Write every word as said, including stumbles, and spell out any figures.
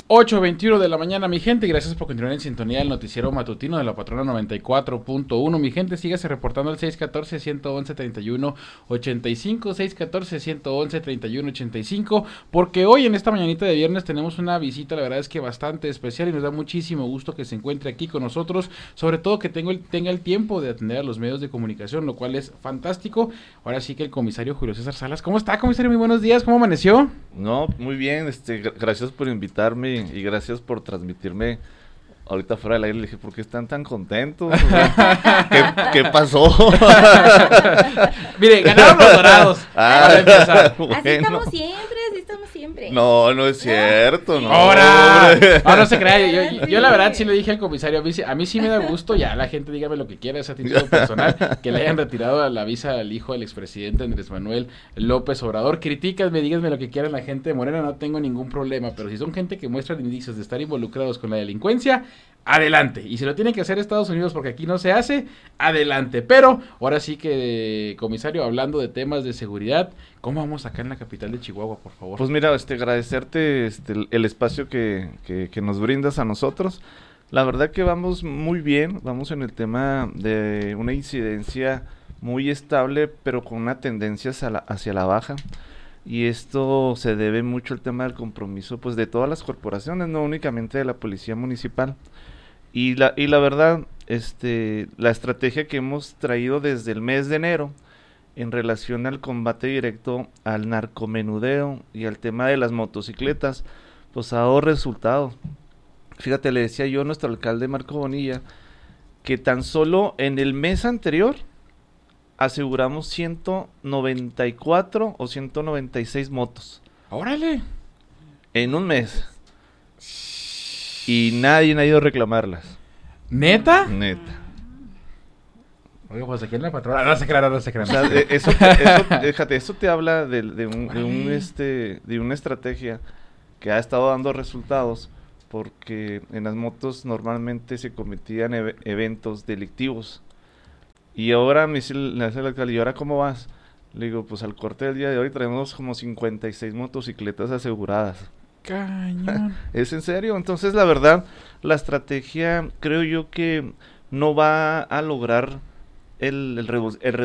ocho veintiuno de la mañana, mi gente, y gracias por continuar en sintonía del noticiero matutino de la Patrona noventa y cuatro punto uno. Mi gente, sígase reportando al seis uno cuatro, uno uno uno, tres uno ocho cinco, seis uno cuatro, uno uno uno, tres uno ocho cinco, porque hoy en esta mañanita de viernes tenemos una visita, la verdad es que bastante especial, y nos da muchísimo gusto que se encuentre aquí con nosotros, sobre todo que tengo el, tenga el tiempo de atender a los medios de comunicación, lo cual es fantástico. Ahora sí que el comisario Julio César Salas. ¿Cómo está, comisario? Muy buenos días, ¿cómo amaneció? No, muy bien, este, gracias por invitarme y gracias por transmitirme. Ahorita fuera del aire le dije, ¿por qué están tan contentos? ¿Qué, qué pasó? Mire, ganaron los Dorados. Ah, para empezar. bueno. Así estamos siempre, así estamos siempre. No, no es cierto, no. ¡Ahora! No, no se crea, yo, yo, yo la verdad sí le dije al comisario, a mí, sí- a mí sí me da gusto, ya la gente dígame lo que quiera, es a título personal, que le hayan retirado la visa al hijo del expresidente Andrés Manuel López Obrador. Critícasme, díganme lo que quieran la gente de Morena, no tengo ningún problema, pero si son gente que muestra indicios de estar involucrados con la delincuencia, adelante. Y si lo tiene que hacer Estados Unidos porque aquí no se hace, adelante. Pero ahora sí que, comisario, hablando de temas de seguridad, ¿cómo vamos acá en la capital de Chihuahua, por favor? Pues mira, este, agradecerte este, el, el espacio que, que, que nos brindas a nosotros. La verdad que vamos muy bien, vamos en el tema de una incidencia muy estable, pero con una tendencia hacia la, hacia la baja. Y esto se debe mucho al tema del compromiso, pues, de todas las corporaciones, no únicamente de la policía municipal. Y la, y la verdad, este, la estrategia que hemos traído desde el mes de enero en relación al combate directo al narcomenudeo y al tema de las motocicletas, pues ha dado resultados. Fíjate, le decía yo a nuestro alcalde Marco Bonilla que tan solo en el mes anterior aseguramos ciento noventa y cuatro o ciento noventa y seis motos. ¡Órale! En un mes. Y nadie ha ido a reclamarlas. ¿Neta? Neta. Oye, pues aquí en la patrona, no se crean, no se crean. O sea, de- eso, te, eso, déjate, eso te habla de, de, un, de, un, este, de una estrategia que ha estado dando resultados, porque en las motos normalmente se cometían eve- eventos delictivos. Y ahora me dice el, me dice el alcalde, ¿y ahora cómo vas? Le digo, pues al corte del día de hoy traemos como cincuenta y seis motocicletas aseguradas. Cañón. ¿Es en serio? Entonces, la verdad, la estrategia creo yo que no va a lograr el, el, redu- el